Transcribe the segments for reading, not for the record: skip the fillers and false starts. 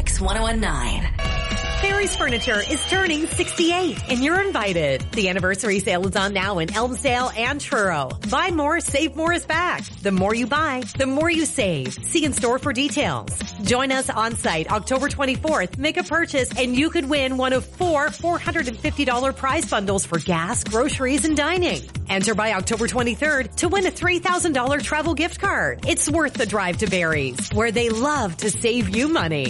FX 1019. Barry's Furniture is turning 68 and you're invited. The anniversary sale is on now in Elmsdale and Truro. Buy more, save more is back. The more you buy, the more you save. See in store for details. Join us on site October 24th. Make a purchase and you could win one of 4 $450 prize bundles for gas, groceries, and dining. Enter by October 23rd to win a $3,000 travel gift card. It's worth the drive to Barry's, where they love to save you money.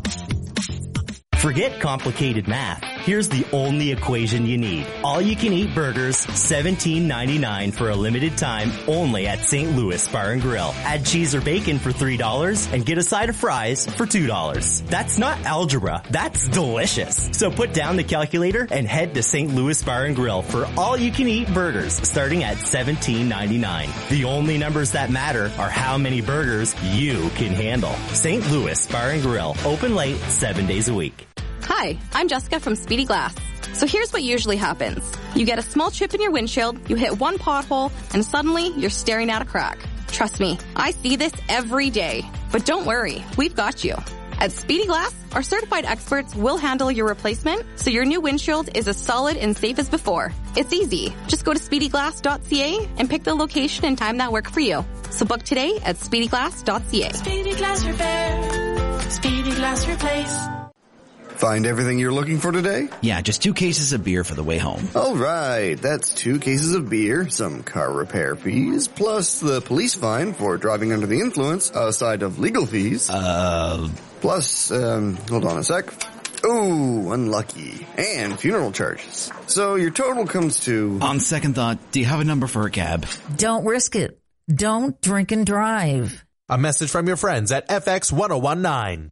Forget complicated math. Here's the only equation you need. All-you-can-eat burgers, $17.99 for a limited time, only at St. Louis Bar and Grill. Add cheese or bacon for $3 and get a side of fries for $2. That's not algebra. That's delicious. So put down the calculator and head to St. Louis Bar and Grill for all-you-can-eat burgers, starting at $17.99. The only numbers that matter are how many burgers you can handle. St. Louis Bar and Grill, open late, 7 days a week. Hi, I'm Jessica from Speedy Glass. So here's what usually happens. You get a small chip in your windshield, you hit one pothole, and suddenly you're staring at a crack. Trust me, I see this every day. But don't worry, we've got you. At Speedy Glass, our certified experts will handle your replacement so your new windshield is as solid and safe as before. It's easy. Just go to speedyglass.ca and pick the location and time that work for you. So book today at speedyglass.ca. Speedy Glass Repair. Speedy Glass Replace. Find everything you're looking for today? Yeah, just 2 cases of beer for the way home. All right, that's 2 cases of beer, some car repair fees, plus the police fine for driving under the influence, aside of legal fees. Plus, hold on a sec. Ooh, unlucky. And funeral charges. So your total comes to... On second thought, do you have a number for a cab? Don't risk it. Don't drink and drive. A message from your friends at FX 1019.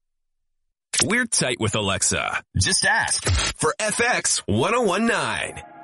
We're tight with Alexa. Just ask for FX 1019.